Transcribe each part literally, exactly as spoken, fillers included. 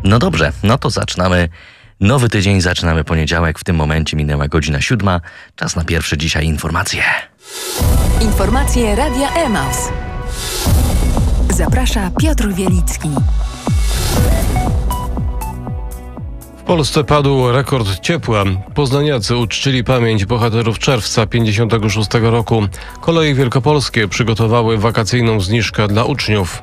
No dobrze, no to zaczynamy nowy tydzień, zaczynamy poniedziałek. W tym momencie minęła godzina siódma. Czas na pierwsze dzisiaj informacje. Informacje Radia Emaus. Zaprasza Piotr Wielicki. W Polsce padł rekord ciepła. Poznaniacy uczcili pamięć bohaterów czerwca pięćdziesiątego szóstego roku. Koleje wielkopolskie przygotowały wakacyjną zniżkę dla uczniów.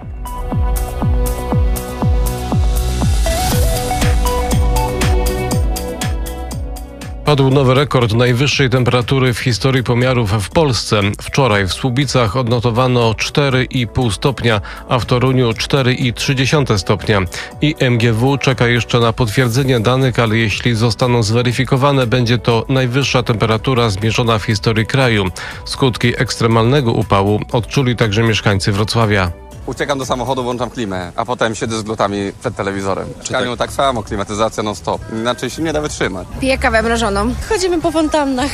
Padł nowy rekord najwyższej temperatury w historii pomiarów w Polsce. Wczoraj w Słubicach odnotowano cztery i pół stopnia, a w Toruniu cztery i trzy dziesiąte stopnia. I M G W czeka jeszcze na potwierdzenie danych, ale jeśli zostaną zweryfikowane, będzie to najwyższa temperatura zmierzona w historii kraju. Skutki ekstremalnego upału odczuli także mieszkańcy Wrocławia. Uciekam do samochodu, włączam klimę, a potem siedzę z glutami przed telewizorem. W mieszkaniu tak samo, klimatyzacja non stop. Inaczej się nie da wytrzymać. Piję kawę mrożoną. Chodzimy po fontannach.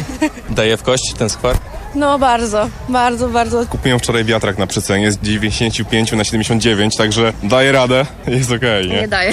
Daje w kość ten skwar? No bardzo, bardzo, bardzo. Kupiłem wczoraj wiatrak na przecenie z dziewięćdziesiąt pięć na siedemdziesiąt dziewięć, także daje radę, jest okej, okay, nie? Nie daje.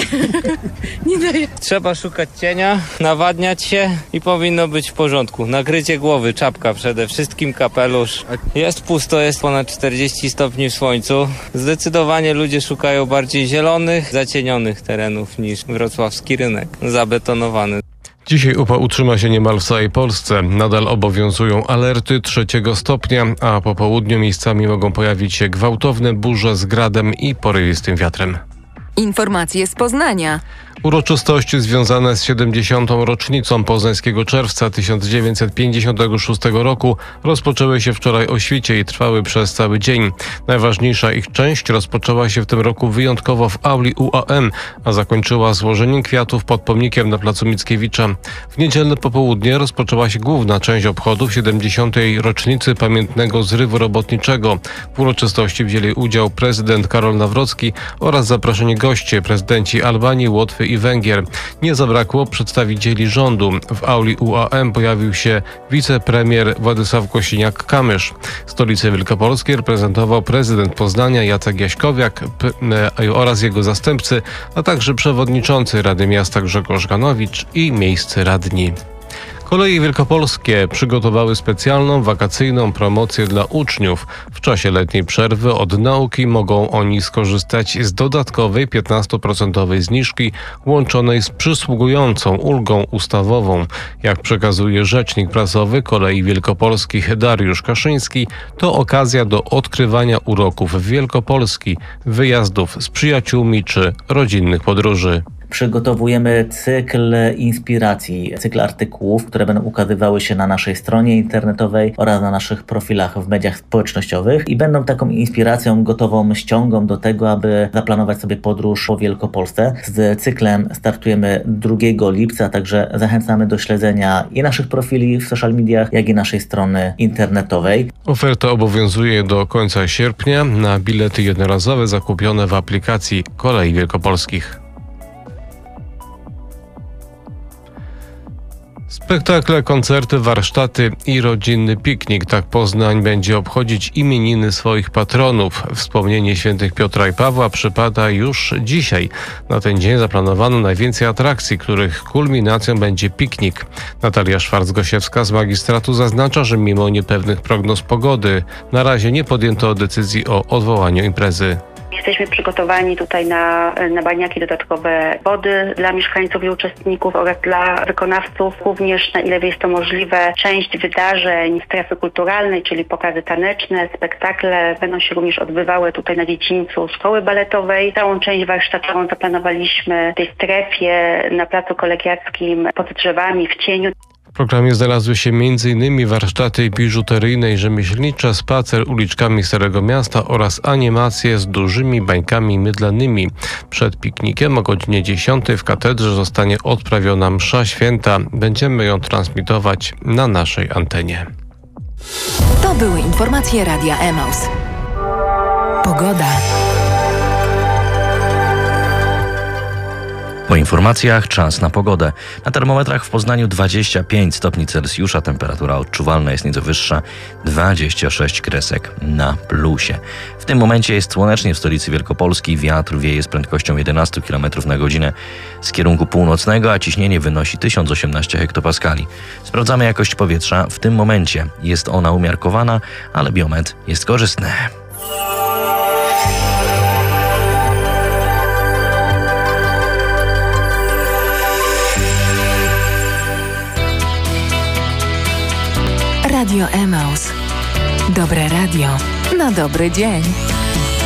Nie daje. Trzeba szukać cienia, nawadniać się i powinno być w porządku. Nakrycie głowy, czapka przede wszystkim, kapelusz. Jest pusto, jest ponad czterdzieści stopni w słońcu. Zdecydowanie ludzie szukają bardziej zielonych, zacienionych terenów niż wrocławski rynek, zabetonowany. Dzisiaj upał utrzyma się niemal w całej Polsce. Nadal obowiązują alerty trzeciego stopnia, a po południu miejscami mogą pojawić się gwałtowne burze z gradem i porywistym wiatrem. Informacje z Poznania. Uroczystości związane z siedemdziesiątą rocznicą poznańskiego czerwca tysiąc dziewięćset pięćdziesiątego szóstego roku rozpoczęły się wczoraj o świcie i trwały przez cały dzień. Najważniejsza ich część rozpoczęła się w tym roku wyjątkowo w auli U A M, a zakończyła złożeniem kwiatów pod pomnikiem na placu Mickiewicza. W niedzielne popołudnie rozpoczęła się główna część obchodów siedemdziesiątej rocznicy pamiętnego zrywu robotniczego. W uroczystości wzięli udział prezydent Karol Nawrocki oraz zaproszeni goście, prezydenci Albanii, Łotwy i Węgier. Nie zabrakło przedstawicieli rządu. W auli U A M pojawił się wicepremier Władysław Kosiniak-Kamysz. Stolicę Wielkopolskiej reprezentował prezydent Poznania Jacek Jaśkowiak p- oraz jego zastępcy, a także przewodniczący Rady Miasta Grzegorz Ganowicz i miejscy radni. Koleje wielkopolskie przygotowały specjalną wakacyjną promocję dla uczniów. W czasie letniej przerwy od nauki mogą oni skorzystać z dodatkowej piętnastoprocentowej zniżki łączonej z przysługującą ulgą ustawową. Jak przekazuje rzecznik prasowy Kolei Wielkopolskich Dariusz Kaszyński, to okazja do odkrywania uroków Wielkopolski, wyjazdów z przyjaciółmi czy rodzinnych podróży. Przygotowujemy cykl inspiracji, cykl artykułów, które będą ukazywały się na naszej stronie internetowej oraz na naszych profilach w mediach społecznościowych i będą taką inspiracją, gotową ściągą do tego, aby zaplanować sobie podróż po Wielkopolsce. Z cyklem startujemy drugiego lipca, także zachęcamy do śledzenia i naszych profili w social mediach, jak i naszej strony internetowej. Oferta obowiązuje do końca sierpnia na bilety jednorazowe zakupione w aplikacji Kolei Wielkopolskich. Spektakle, koncerty, warsztaty i rodzinny piknik. Tak Poznań będzie obchodzić imieniny swoich patronów. Wspomnienie świętych Piotra i Pawła przypada już dzisiaj. Na ten dzień zaplanowano najwięcej atrakcji, których kulminacją będzie piknik. Natalia Szwarc-Gosiewska z magistratu zaznacza, że mimo niepewnych prognoz pogody na razie nie podjęto decyzji o odwołaniu imprezy. Jesteśmy przygotowani tutaj na, na baniaki, dodatkowe wody dla mieszkańców i uczestników oraz dla wykonawców. Również, na ile jest to możliwe, część wydarzeń strefy kulturalnej, czyli pokazy taneczne, spektakle będą się również odbywały tutaj na dziedzińcu szkoły baletowej. Całą część warsztatową zaplanowaliśmy w tej strefie na placu kolegiackim pod drzewami w cieniu. W programie znalazły się między innymi warsztaty biżuteryjne i rzemieślnicze, spacer uliczkami Starego Miasta oraz animacje z dużymi bańkami mydlanymi. Przed piknikiem o godzinie dziesiątej w katedrze zostanie odprawiona msza święta. Będziemy ją transmitować na naszej antenie. To były informacje Radia Emaus. Pogoda. Po informacjach czas na pogodę. Na termometrach w Poznaniu dwadzieścia pięć stopni Celsjusza, temperatura odczuwalna jest nieco wyższa, dwadzieścia sześć kresek na plusie. W tym momencie jest słonecznie w stolicy Wielkopolski, wiatr wieje z prędkością jedenaście kilometrów na godzinę z kierunku północnego, a ciśnienie wynosi tysiąc osiemnaście hektopaskali. Sprawdzamy jakość powietrza. W tym momencie jest ona umiarkowana, ale biometr jest korzystny. Radio Emaus. Dobre radio na dobry dzień.